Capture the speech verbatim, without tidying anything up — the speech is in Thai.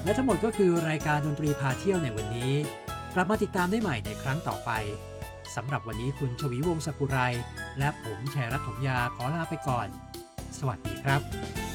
และทั้งหมดก็คือรายการดนตรีพาเที่ยวในวันนี้กลับมาติดตามได้ใหม่ในครั้งต่อไปสำหรับวันนี้คุณชวีวงศ์สกุไรและผมชัยรัตน์ถมยาขอลาไปก่อนสวัสดีครับ